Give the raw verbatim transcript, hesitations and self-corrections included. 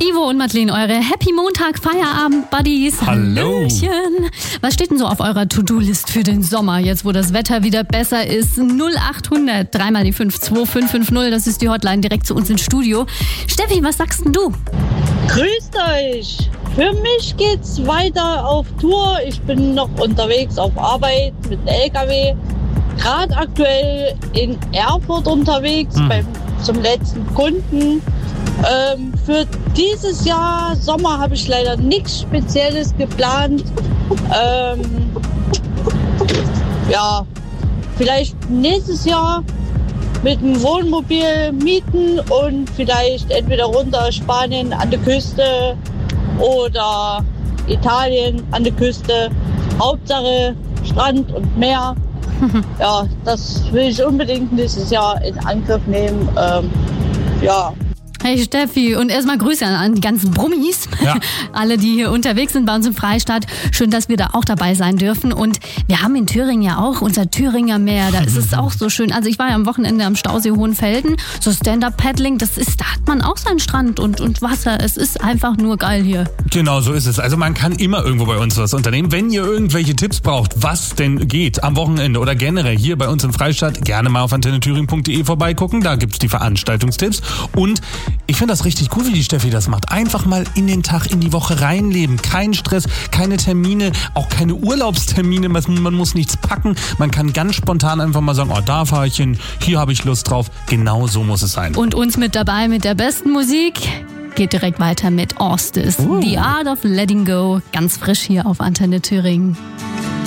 Ivo und Madeleine, eure Happy Montag Feierabend Buddies. Hallo. Hallöchen. Was steht denn so auf eurer To-Do-List für den Sommer, jetzt wo das Wetter wieder besser ist? null achthundert, dreimal die fünf zwei fünf fünf null, das ist die Hotline direkt zu uns ins Studio. Steffi, was sagst denn du? Grüßt euch! Für mich geht's weiter auf Tour. Ich bin noch unterwegs auf Arbeit mit dem L K W. Gerade aktuell in Erfurt unterwegs, hm. beim, zum letzten Kunden. Ähm, für dieses Jahr Sommer habe ich leider nichts Spezielles geplant. Ähm, ja, vielleicht nächstes Jahr mit dem Wohnmobil mieten und vielleicht entweder runter Spanien an der Küste oder Italien an der Küste. Hauptsache Strand und Meer. Ja, das will ich unbedingt dieses Jahr in Angriff nehmen. Ähm, ja. Hey Steffi, und erstmal Grüße an die ganzen Brummis, ja. Alle, die hier unterwegs sind bei uns im Freistaat. Schön, dass wir da auch dabei sein dürfen. Und wir haben in Thüringen ja auch unser Thüringer Meer, da ist es auch so schön. Also ich war ja am Wochenende am Stausee Hohenfelden, so Stand-Up-Paddling, das ist, da hat man auch seinen Strand und, und Wasser. Es ist einfach nur geil hier. Genau, so ist es. Also man kann immer irgendwo bei uns was unternehmen. Wenn ihr irgendwelche Tipps braucht, was denn geht am Wochenende oder generell hier bei uns im Freistaat, gerne mal auf antenne thüringen punkt de vorbeigucken. Da gibt's die Veranstaltungstipps. Und ich finde das richtig cool, wie die Steffi das macht. Einfach mal in den Tag, in die Woche reinleben. Kein Stress, keine Termine, auch keine Urlaubstermine. Man muss nichts packen. Man kann ganz spontan einfach mal sagen, oh, da fahre ich hin, hier habe ich Lust drauf. Genau so muss es sein. Und uns mit dabei mit der besten Musik geht direkt weiter mit Orstis. Uh. The Art of Letting Go. Ganz frisch hier auf Antenne Thüringen.